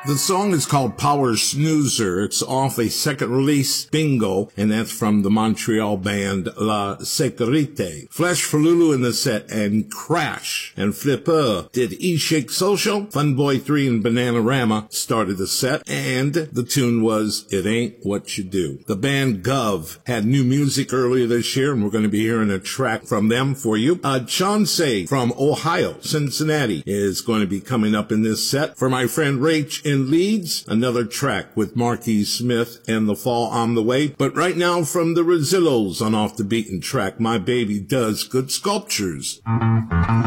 The song is called Power Snoozer. It's off a second release, Bingo, and that's from the Montreal band La Sécurité. Flesh for Lulu in the set, and Crash and Flipper did E-Shake Social. Funboy 3 and Bananarama started the set, and the tune was It Ain't What You Do. The band Gov had new music earlier this year, and we're going to be hearing a track from them for you. Chauncey from Ohio, Cincinnati, is going to be coming up in this set. For my friend Rach in Leeds, another track with Marquis Smith and The Fall on the Way. But right now from the Rosillos on Off the Beaten Track, My Baby Does Good Sculptures.